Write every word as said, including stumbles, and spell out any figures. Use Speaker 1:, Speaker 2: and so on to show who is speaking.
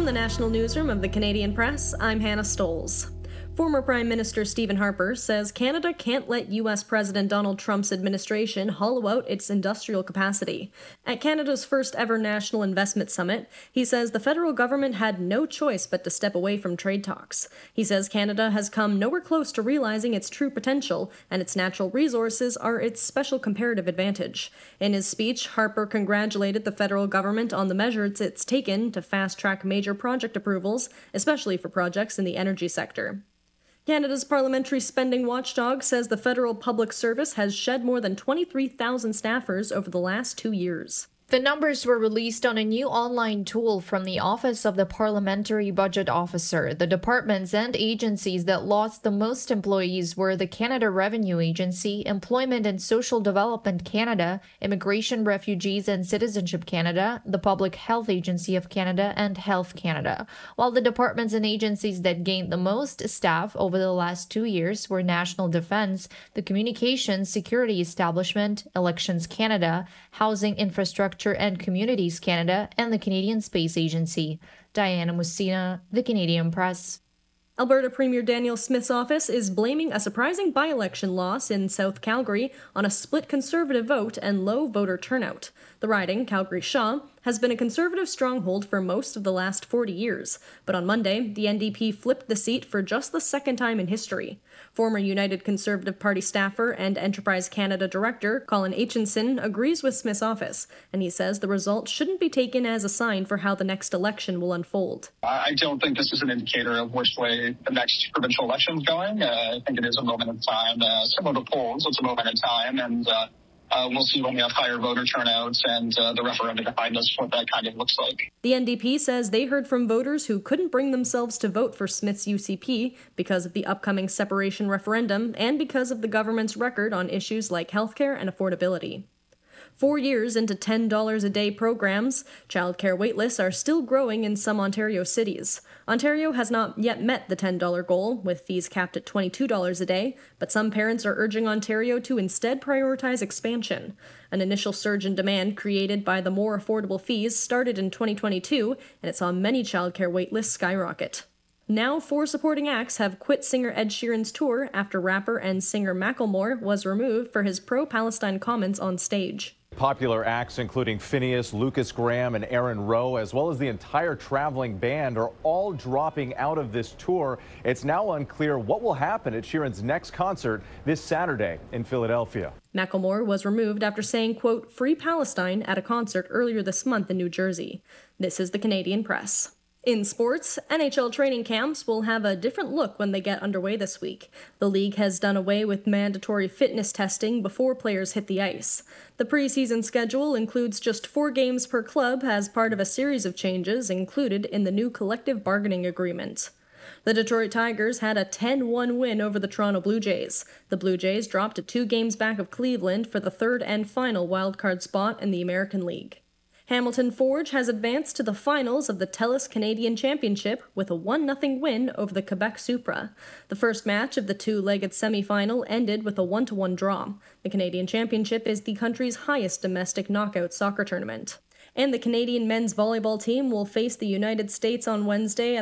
Speaker 1: From the National Newsroom of the Canadian Press, I'm Hannah Stolz. Former Prime Minister Stephen Harper says Canada can't let U S President Donald Trump's administration hollow out its industrial capacity. At Canada's first ever National Investment Summit, he says the federal government had no choice but to step away from trade talks. He says Canada has come nowhere close to realizing its true potential, and its natural resources are its special comparative advantage. In his speech, Harper congratulated the federal government on the measures it's taken to fast-track major project approvals, especially for projects in the energy sector. Canada's parliamentary spending watchdog says the federal public service has shed more than twenty-three thousand staffers over the last two years.
Speaker 2: The numbers were released on a new online tool from the Office of the Parliamentary Budget Officer. The departments and agencies that lost the most employees were the Canada Revenue Agency, Employment and Social Development Canada, Immigration, Refugees and Citizenship Canada, the Public Health Agency of Canada, and Health Canada. While the departments and agencies that gained the most staff over the last two years were National Defence, the Communications Security Establishment, Elections Canada, Housing Infrastructure and Communities Canada, and the Canadian Space Agency. Diana Mussina, The Canadian Press.
Speaker 1: Alberta Premier Danielle Smith's office is blaming a surprising by-election loss in South Calgary on a split Conservative vote and low voter turnout. The riding, Calgary-Shaw, has been a Conservative stronghold for most of the last forty years, but on Monday, the N D P flipped the seat for just the second time in history. Former United Conservative Party staffer and Enterprise Canada director Colin Aitchison agrees with Smith's office, and he says the result shouldn't be taken as a sign for how the next election will unfold.
Speaker 3: I don't think this is an indicator of which way the next provincial election is going. Uh, I think it is a moment in time. Uh, similar to polls, it's a moment in time, and uh, Uh, we'll see when we have higher voter turnouts and uh, the referendum behind us what that kind of looks like.
Speaker 1: The N D P says they heard from voters who couldn't bring themselves to vote for Smith's U C P because of the upcoming separation referendum and because of the government's record on issues like healthcare and affordability. Four years into ten dollars a day programs, childcare waitlists are still growing in some Ontario cities. Ontario has not yet met the ten dollars goal, with fees capped at twenty-two dollars a day, but some parents are urging Ontario to instead prioritize expansion. An initial surge in demand created by the more affordable fees started in twenty twenty-two, and it saw many childcare waitlists skyrocket. Now, four supporting acts have quit singer Ed Sheeran's tour after rapper and singer Macklemore was removed for his pro-Palestine comments on stage.
Speaker 4: Popular acts including Phineas, Lucas Graham, and Aaron Rowe, as well as the entire traveling band, are all dropping out of this tour. It's now unclear what will happen at Sheeran's next concert this Saturday in Philadelphia.
Speaker 1: Macklemore was removed after saying, quote, "Free Palestine" at a concert earlier this month in New Jersey. This is the Canadian Press. In sports, N H L training camps will have a different look when they get underway this week. The league has done away with mandatory fitness testing before players hit the ice. The preseason schedule includes just four games per club as part of a series of changes included in the new collective bargaining agreement. The Detroit Tigers had a ten one win over the Toronto Blue Jays. The Blue Jays dropped to two games back of Cleveland for the third and final wildcard spot in the American League. Hamilton Forge has advanced to the finals of the TELUS Canadian Championship with a one nothing win over the Quebec Supra. The first match of the two-legged semifinal ended with a one to one draw. The Canadian Championship is the country's highest domestic knockout soccer tournament. And the Canadian men's volleyball team will face the United States on Wednesday at